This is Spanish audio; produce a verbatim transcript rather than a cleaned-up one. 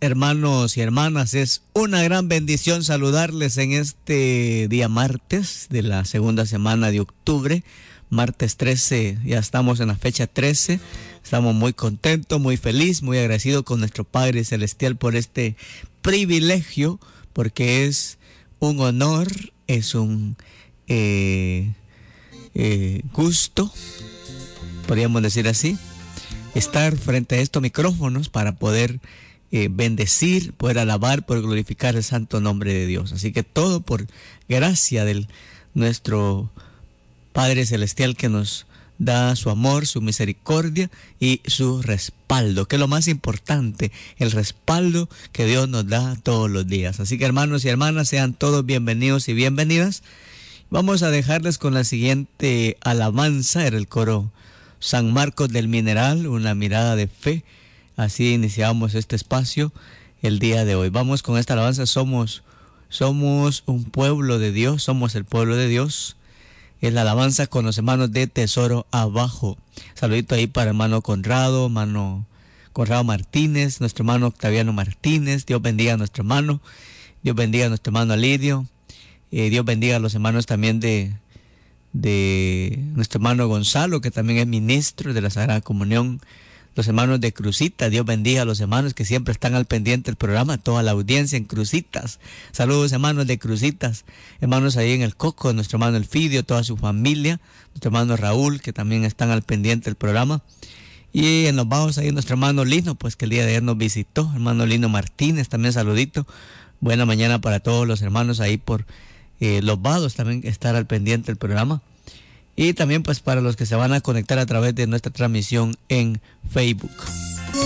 hermanos y hermanas, es una gran bendición saludarles en este día martes de la segunda semana de octubre, martes trece, ya estamos en la fecha trece, estamos muy contentos, muy felices, muy agradecidos con nuestro Padre Celestial por este privilegio, porque es un honor, es un eh, eh, gusto, podríamos decir así, estar frente a estos micrófonos para poder eh, bendecir, poder alabar, poder glorificar el santo nombre de Dios. Así que todo por gracia de nuestro Padre Celestial, que nos da su amor, su misericordia y su respaldo, que es lo más importante, el respaldo que Dios nos da todos los días. Así que, hermanos y hermanas, sean todos bienvenidos y bienvenidas. Vamos a dejarles con la siguiente alabanza, era el coro San Marcos del Mineral, una mirada de fe. Así iniciamos este espacio el día de hoy. Vamos con esta alabanza. Somos, somos un pueblo de Dios, somos el pueblo de Dios. Es la alabanza con los hermanos de Tesoro Abajo. Saludito ahí para hermano Conrado, hermano Conrado Martínez, nuestro hermano Octaviano Martínez. Dios bendiga a nuestro hermano. Dios bendiga a nuestro hermano Alidio. Eh, Dios bendiga a los hermanos también de... de nuestro hermano Gonzalo, que también es ministro de la Sagrada Comunión, los hermanos de Cruzitas. Dios bendiga a los hermanos que siempre están al pendiente del programa, toda la audiencia en Cruzitas. Saludos, hermanos de Cruzitas, hermanos ahí en el Coco, nuestro hermano Elfidio, toda su familia, nuestro hermano Raúl, que también están al pendiente del programa. Y en Los Bajos ahí nuestro hermano Lino, pues que el día de ayer nos visitó, hermano Lino Martínez, también saludito. Buena mañana para todos los hermanos ahí por Eh, Los Vados, también estar al pendiente del programa, y también pues para los que se van a conectar a través de nuestra transmisión en Facebook.